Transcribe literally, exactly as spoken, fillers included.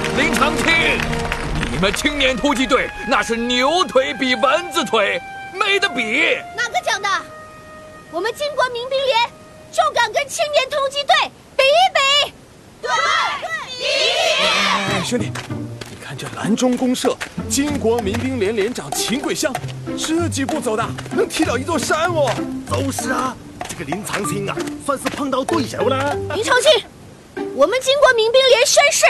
林长青，你们青年突击队那是牛腿比蚊子腿，没得比。 哪个讲的？我们金国民兵连就敢跟青年突击队比一比。对，比一比。 哎，兄弟，你看这兰中公社金国民兵连连长秦桂香，这几步走的能踢倒一座山哦。 就是啊，这个林长青啊，算是碰到对手了。 林长青，我们金国民兵连宣誓